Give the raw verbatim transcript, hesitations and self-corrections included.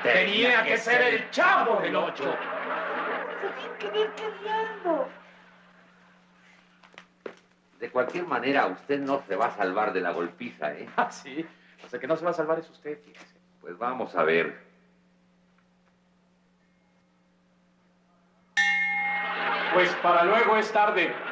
Tenía que ser el Chavo del Ocho. Sin querer queriendo. De cualquier manera, usted no se va a salvar de la golpiza, ¿eh? Ah, sí. O sea, que no se va a salvar es usted, fíjese. Pues vamos a ver. Pues para luego es tarde.